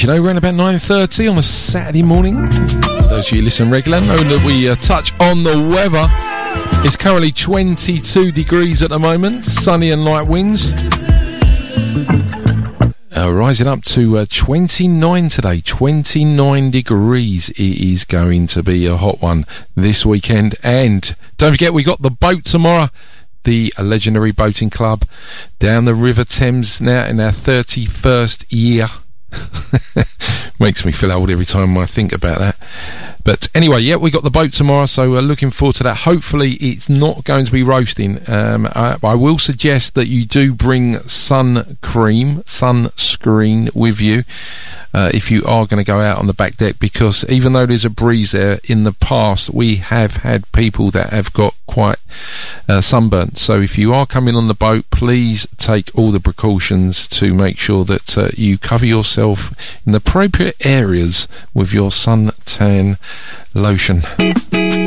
As you know, around about 9:30 on a Saturday morning. Those of you listen regular know that we touch on the weather. It's currently 22 degrees at the moment, sunny and light winds. Rising up to 29 today, 29 degrees. It is going to be a hot one this weekend. And don't forget, we got the boat tomorrow. The legendary boating club down the River Thames now in our 31st year. Makes me feel old every time I think about that. But anyway, yeah, we got the boat tomorrow, so we're looking forward to that. Hopefully it's not going to be roasting. I will suggest that you do bring sunscreen with you if you are going to go out on the back deck, because even though there's a breeze there, in the past we have had people that have got quite sunburnt. So if you are coming on the boat, please take all the precautions to make sure that you cover yourself in the appropriate areas with your suntan lotion.